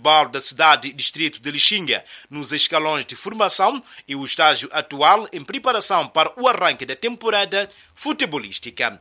futebol da cidade e distrito de Lixinga nos escalões de formação e o estágio atual em preparação para o arranque da temporada futebolística.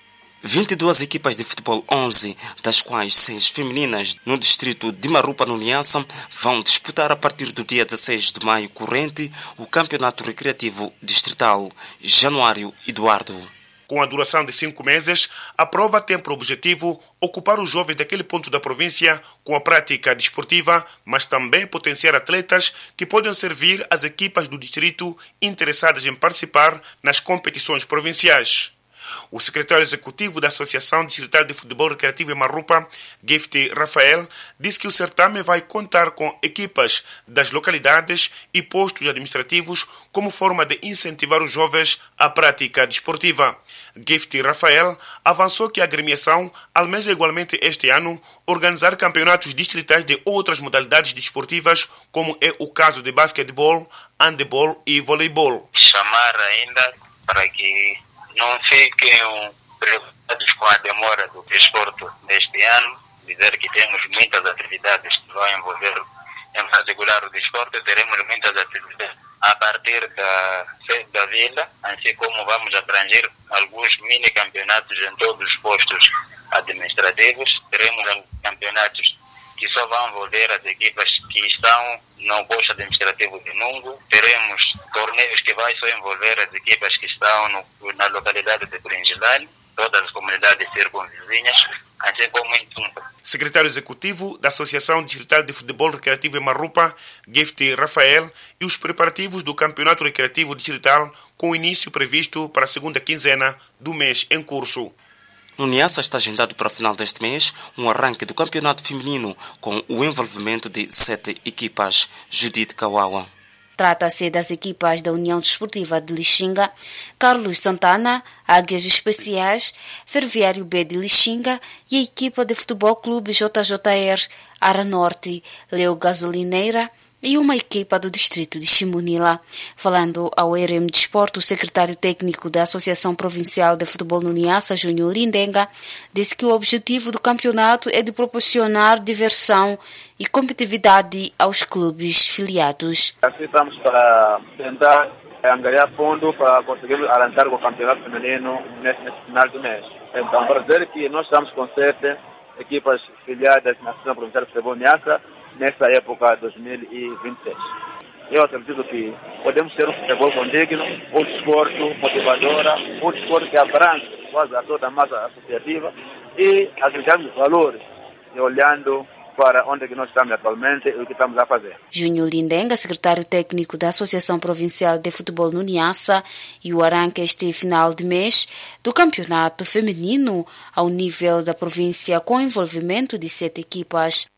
22 equipas de futebol 11, das quais 6 femininas no distrito de Marupa, no Niassa, vão disputar a partir do dia 16 de maio corrente o Campeonato Recreativo Distrital Januário Eduardo. Com a duração de 5 meses, a prova tem por objetivo ocupar os jovens daquele ponto da província com a prática desportiva, mas também potenciar atletas que podem servir às equipas do distrito interessadas em participar nas competições provinciais. O secretário executivo da Associação Distrital de Futebol Recreativo em Marupa, Gift Rafael, disse que o certame vai contar com equipas das localidades e postos administrativos como forma de incentivar os jovens à prática desportiva. Gift Rafael avançou que a agremiação almeja igualmente este ano organizar campeonatos distritais de outras modalidades desportivas, como é o caso de basquetebol, handebol e voleibol. Chamar ainda para que não fiquem preocupados com a demora do desporto neste ano, dizer que temos muitas atividades que vão envolver, em particular o desporto, teremos muitas atividades a partir da sede da vila, assim como vamos abranger alguns mini campeonatos em todos os postos administrativos. Teremos campeonatos que só vão envolver as equipas que estão no posto administrativo de Nungo. Teremos torneios que vai só envolver as equipas que estão na localidade de Bringilane, todas as comunidades circunvizinhas, assim como em Tumba. Secretário Executivo da Associação Distrital de Futebol Recreativo em Marupa, Gift Rafael, e os preparativos do Campeonato Recreativo Distrital com início previsto para a segunda quinzena do mês em curso. No Niassa está agendado para o final deste mês um arranque do campeonato feminino com o envolvimento de 7 equipas. Judite Kawawa. Trata-se das equipas da União Desportiva de Lixinga, Carlos Santana, Águias Especiais, Ferroviário B de Lixinga e a equipa de Futebol Clube JJR Ara Norte, Leo Gasolineira e uma equipa do distrito de Chimunila. Falando ao RM Desporto, o secretário técnico da Associação Provincial de Futebol no Niassa, Júnior Lindenga, disse que o objetivo do campeonato é de proporcionar diversão e competitividade aos clubes filiados. Aqui estamos para tentar angariar fundo para conseguir arrancar o campeonato feminino nesse final do mês. Então, para dizer que nós estamos com 7 equipas filiadas na Associação Provincial de Futebol Niassa nessa época 2026. Eu acredito que podemos ter um futebol condigno, um desporto motivadora, um desporto que abrange quase a toda a massa associativa e agregarmos valores, olhando para onde que nós estamos atualmente e o que estamos a fazer. Júnior Lindenga, secretário técnico da Associação Provincial de Futebol no Niassa, e o arranque este final de mês do campeonato feminino ao nível da província com envolvimento de 7 equipas.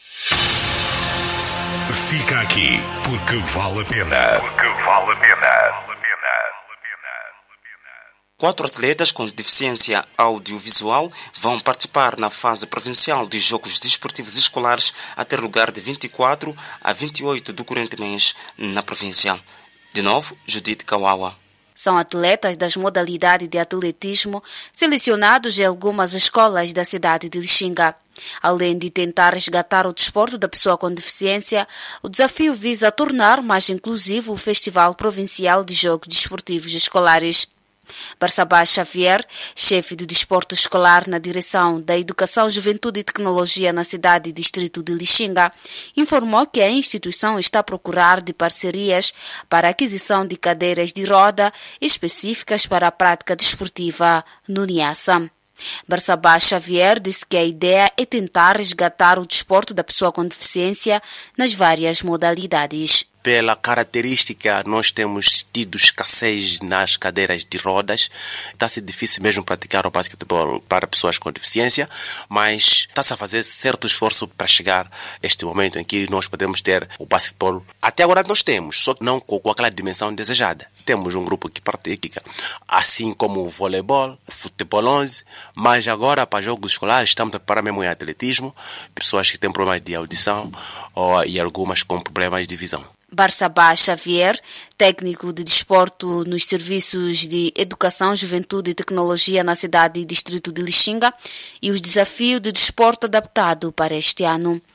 Fica aqui, porque vale a pena. Porque vale a pena. 4 atletas com deficiência audiovisual vão participar na fase provincial de Jogos Desportivos Escolares a ter lugar de 24 a 28 do corrente mês na província. De novo, Judite Kawawa. São atletas das modalidades de atletismo selecionados em algumas escolas da cidade de Lixinga. Além de tentar resgatar o desporto da pessoa com deficiência, o desafio visa tornar mais inclusivo o Festival Provincial de Jogos Desportivos Escolares. Barsabá Xavier, chefe do desporto escolar na direção da Educação, Juventude e Tecnologia na cidade e distrito de Lixinga, informou que a instituição está a procurar de parcerias para a aquisição de cadeiras de roda específicas para a prática desportiva no Niassa. Barsabá Xavier disse que a ideia é tentar resgatar o desporto da pessoa com deficiência nas várias modalidades. Pela característica, nós temos tido escassez nas cadeiras de rodas. Está-se difícil mesmo praticar o basquetebol para pessoas com deficiência, mas está-se a fazer certo esforço para chegar a este momento em que nós podemos ter o basquetebol. Até agora nós temos, só que não com aquela dimensão desejada. Temos um grupo que pratica, assim como o voleibol, o futebol 11, mas agora para jogos escolares estamos a preparar mesmo em atletismo, pessoas que têm problemas de audição e algumas com problemas de visão. Barsabá Xavier, técnico de desporto nos serviços de Educação, Juventude e Tecnologia na cidade e distrito de Lixinga, e os desafios do desporto adaptado para este ano.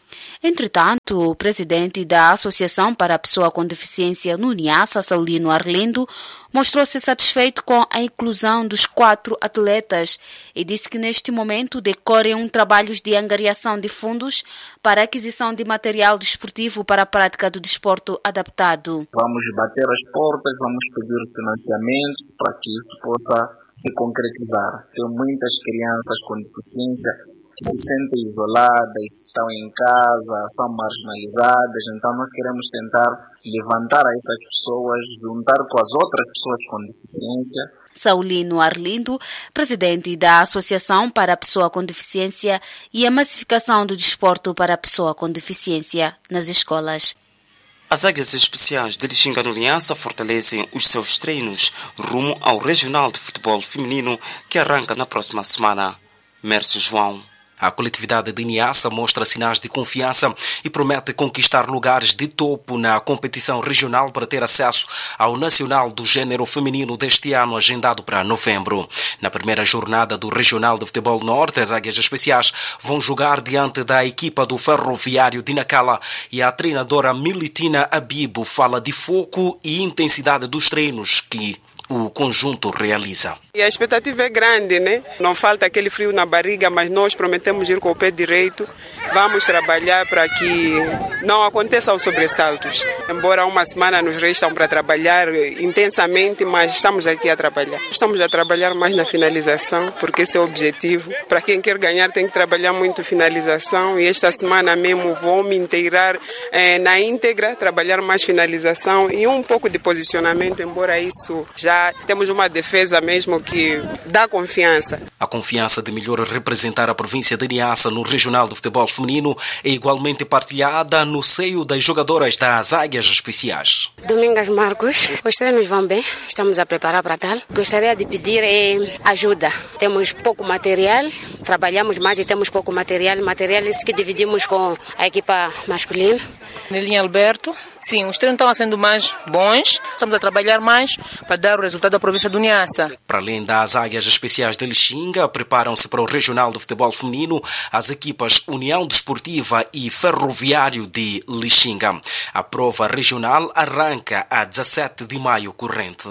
Entretanto, o presidente da Associação para a Pessoa com Deficiência no Niassa, Saulino Arlindo, mostrou-se satisfeito com a inclusão dos 4 atletas e disse que neste momento decorrem trabalhos de angariação de fundos para a aquisição de material desportivo para a prática do desporto adaptado. Vamos bater as portas, vamos pedir financiamentos para que isso possa se concretizar. Tem muitas crianças com deficiência que se sentem isoladas, estão em casa, são marginalizadas, então nós queremos tentar levantar a essas pessoas, juntar com as outras pessoas com deficiência. Saulino Arlindo, presidente da Associação para a Pessoa com Deficiência e a massificação do desporto para a pessoa com deficiência nas escolas. As águias especiais de Lixinga no Niassa fortalecem os seus treinos rumo ao Regional de Futebol Feminino que arranca na próxima semana. Mércio João. A coletividade de Niassa mostra sinais de confiança e promete conquistar lugares de topo na competição regional para ter acesso ao Nacional do Gênero Feminino deste ano, agendado para novembro. Na primeira jornada do Regional de Futebol Norte, as Águias Especiais vão jogar diante da equipa do Ferroviário de Nacala e a treinadora Militina Abibo fala de foco e intensidade dos treinos que o conjunto realiza. E a expectativa é grande, né? Não falta aquele frio na barriga, mas nós prometemos ir com o pé direito. Vamos trabalhar para que não aconteçam os sobressaltos. Embora uma semana nos restam para trabalhar intensamente, mas estamos aqui a trabalhar. Estamos a trabalhar mais na finalização, porque esse é o objetivo. Para quem quer ganhar tem que trabalhar muito finalização e esta semana mesmo vou me inteirar na íntegra, trabalhar mais finalização e um pouco de posicionamento, embora isso já temos uma defesa mesmo que dá confiança. A confiança de melhor representar a província de Niassa no Regional de Futebol Feminino é igualmente partilhada no seio das jogadoras das Águias Especiais. Domingas Marcos, os treinos vão bem, estamos a preparar para tal. Gostaria de pedir ajuda. Temos pouco material, trabalhamos mais e temos pouco material. Material esse que dividimos com a equipa masculina. Nelinha Alberto, sim, os treinos estão sendo mais bons, estamos a trabalhar mais para dar o resultado da província do Niassa. Para além das Águias Especiais de Lixinga, preparam-se para o Regional de Futebol Feminino as equipas União Desportiva e Ferroviário de Lixinga. A prova regional arranca a 17 de maio corrente.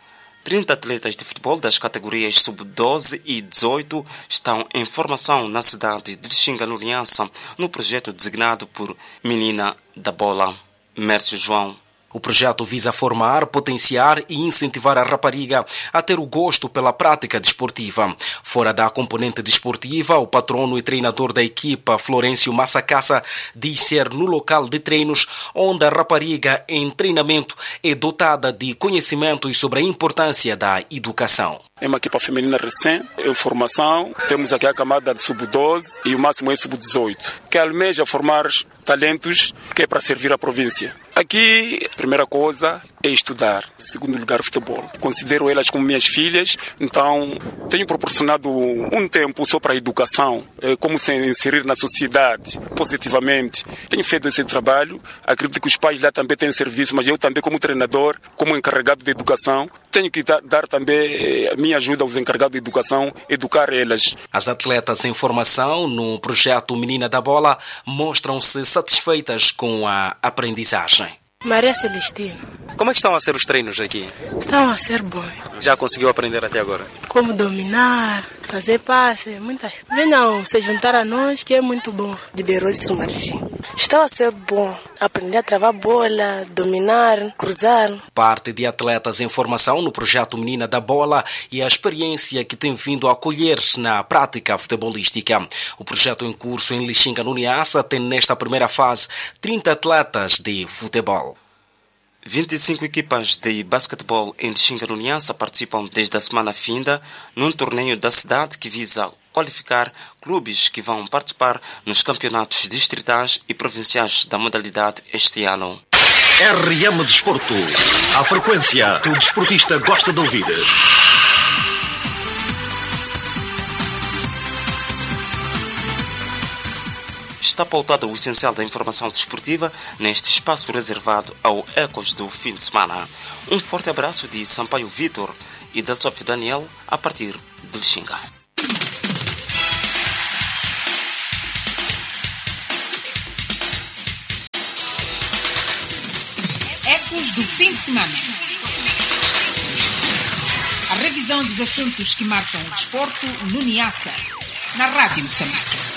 30 atletas de futebol das categorias sub-12 e 18 estão em formação na cidade de Lixinga, no Niassa, no projeto designado por Menina da Bola. Mércio João. O projeto visa formar, potenciar e incentivar a rapariga a ter o gosto pela prática desportiva. Fora da componente desportiva, o patrono e treinador da equipa, Florencio Massacassa, diz ser no local de treinos onde a rapariga em treinamento é dotada de conhecimentos sobre a importância da educação. É uma equipa feminina recém, em formação. Temos aqui a camada de sub-12 e o máximo é sub-18, que almeja formar talentos que é para servir a província. Aqui, a primeira coisa é estudar. Segundo lugar, futebol. Considero elas como minhas filhas, então tenho proporcionado um tempo só para a educação, como se inserir na sociedade positivamente. Tenho feito esse trabalho, acredito que os pais lá também têm serviço, mas eu também como treinador, como encarregado de educação, tenho que dar também a minha ajuda aos encarregados de educação, educar elas. As atletas em formação no projeto Menina da Bola mostram-se satisfeitas com a aprendizagem. Maria Celestina. Como é que estão a ser os treinos aqui? Estão a ser bons. Já conseguiu aprender até agora? Como dominar, fazer passe, muitas. Venham se juntar a nós que é muito bom. De Beirose Sumargi. Está a ser bom. Aprender a travar bola, dominar, cruzar. Parte de atletas em formação no projeto Menina da Bola e a experiência que tem vindo a colher na prática futebolística. O projeto em curso em Lixinga, no Niassa, tem nesta primeira fase 30 atletas de futebol. 25 equipas de basquetebol em Lixinga, no Niassa, participam desde a semana finda num torneio da cidade que visa qualificar clubes que vão participar nos campeonatos distritais e provinciais da modalidade este ano. RM Desporto, a frequência que o desportista gosta de ouvir. Está pautado o essencial da informação desportiva neste espaço reservado ao Ecos do fim de semana. Um forte abraço de Sampaio Vitor e de Sofio Daniel a partir de Lixinga. Tópicos do fim de semana. A revisão dos assuntos que marcam o desporto no Niassa, na Rádio Moçambique.